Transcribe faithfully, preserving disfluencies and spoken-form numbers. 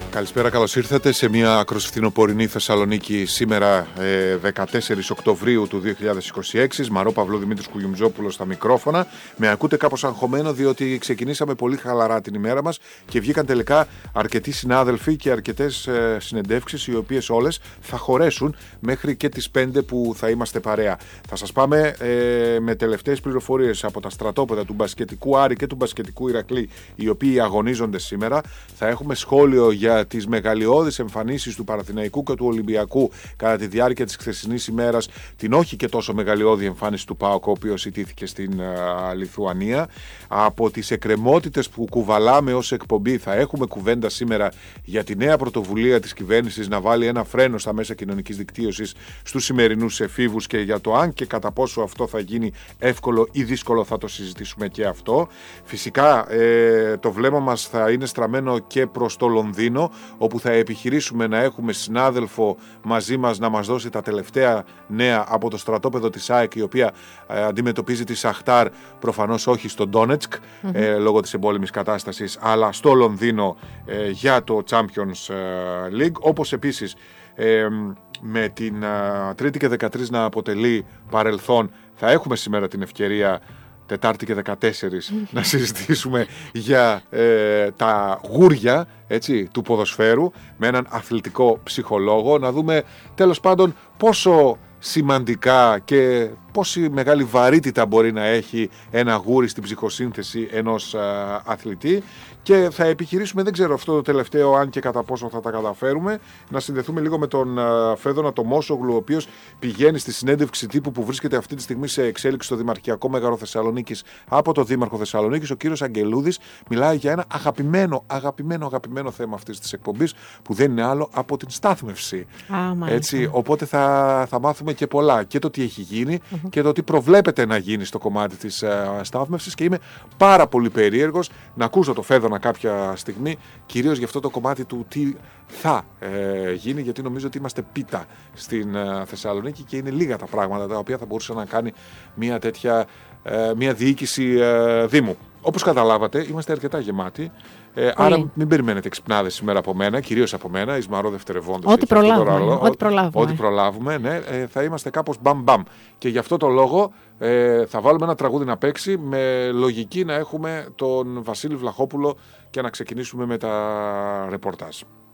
Καλησπέρα, καλώς ήρθατε σε μια ακροσφθινοπορεινή Θεσσαλονίκη σήμερα ε, δεκατέσσερις Οκτωβρίου του δύο χιλιάδες είκοσι έξι. Μαρό Παυλό, Δημήτρης Κουγιουμτζόπουλος στα μικρόφωνα. Με ακούτε κάπως αγχωμένο διότι ξεκινήσαμε πολύ χαλαρά την ημέρα μας και βγήκαν τελικά αρκετοί συνάδελφοι και αρκετές ε, συνεντεύξεις, οι οποίες όλες θα χωρέσουν μέχρι και τις πέντε που θα είμαστε παρέα. Θα σας πάμε ε, με τελευταίες πληροφορίες από τα στρατόπεδα του μπασκετικού Άρη και του μπασκετικού Ηρακλή, οι οποίοι αγωνίζονται σήμερα. Θα έχουμε σχόλιο για τις μεγαλειώδεις εμφανίσεις του Παναθηναϊκού και του Ολυμπιακού κατά τη διάρκεια της χθεσινής ημέρας, την όχι και τόσο μεγαλειώδη εμφάνιση του ΠΑΟΚ, ο οποίος ιτήθηκε στην α, Λιθουανία. Από τις εκκρεμότητες που κουβαλάμε ως εκπομπή, θα έχουμε κουβέντα σήμερα για τη νέα πρωτοβουλία της κυβέρνησης να βάλει ένα φρένο στα μέσα κοινωνικής δικτύωσης στους σημερινούς εφήβους και για το αν και κατά πόσο αυτό θα γίνει εύκολο ή δύσκολο θα το συζητήσουμε και αυτό. Φυσικά ε, το βλέμμα μας θα είναι στραμμένο και προς το Λονδίνο, όπου θα επιχειρήσουμε να έχουμε συνάδελφο μαζί μας να μας δώσει τα τελευταία νέα από το στρατόπεδο της ΑΕΚ, η οποία ε, αντιμετωπίζει τη Σαχτάρ, προφανώς όχι στο Ντόνετσκ mm-hmm. ε, λόγω της εμπόλεμης κατάστασης, αλλά στο Λονδίνο ε, για το Champions League, όπως επίσης ε, με την ε, Τρίτη και δεκατρείς να αποτελεί παρελθόν, θα έχουμε σήμερα την ευκαιρία Τετάρτη και δεκατέσσερις να συζητήσουμε για ε, τα γούρια, έτσι, του ποδοσφαίρου με έναν αθλητικό ψυχολόγο, να δούμε τέλος πάντων πόσο σημαντικά και πόση μεγάλη βαρύτητα μπορεί να έχει ένα γούρι στην ψυχοσύνθεση ενός α, αθλητή, και θα επιχειρήσουμε, δεν ξέρω αυτό το τελευταίο αν και κατά πόσο θα τα καταφέρουμε, να συνδεθούμε λίγο με τον α, Φέδωνα Τομόσογλου, ο οποίος πηγαίνει στη συνέντευξη τύπου που βρίσκεται αυτή τη στιγμή σε εξέλιξη στο Δημαρχιακό Μέγαρο Θεσσαλονίκης από το Δήμαρχο Θεσσαλονίκης. Ο κύριος Αγγελούδης μιλάει για ένα αγαπημένο, αγαπημένο, αγαπημένο θέμα αυτής της εκπομπής, που δεν είναι άλλο από την στάθμευση. Ah, έτσι, οπότε θα, θα μάθουμε και πολλά, και το τι έχει γίνει mm-hmm. και το τι προβλέπεται να γίνει στο κομμάτι της uh, στάθμευσης, και είμαι πάρα πολύ περίεργος να ακούσω το Φέδωνα κάποια στιγμή, κυρίως για αυτό το κομμάτι του τι θα ε, γίνει, γιατί νομίζω ότι είμαστε πίτα στην ε, Θεσσαλονίκη και είναι λίγα τα πράγματα τα οποία θα μπορούσε να κάνει μια τέτοια ε, μια διοίκηση ε, Δήμου. Όπως καταλάβατε, είμαστε αρκετά γεμάτοι. Ε, άρα μην περιμένετε εξυπνάδες σήμερα από μένα, κυρίως από μένα, εις Μαρό δευτερευόντως. Ό,τι προλάβουμε. Ό,τι προλάβουμε. Ό,τι προλάβουμε, ναι, ε, θα είμαστε κάπως μπαμ-μπαμ. Και γι' αυτό το λόγο ε, θα βάλουμε ένα τραγούδι να παίξει, με λογική να έχουμε τον Βασίλη Βλαχόπουλο και να ξεκινήσουμε με τα ρεπορτάζ.